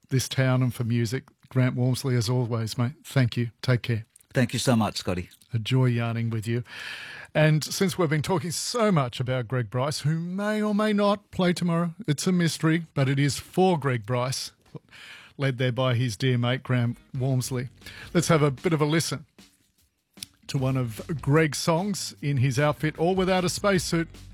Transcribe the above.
this town and for music. Grant Walmsley, as always, mate. Thank you. Take care. Thank you so much, Scotty. A joy yarning with you. And since we've been talking so much about Greg Bryce, who may or may not play tomorrow, it's a mystery, but it is for Greg Bryce, led there by his dear mate, Grant Walmsley. Let's have a bit of a listen to one of Greg's songs in his outfit, All Without a Spacesuit.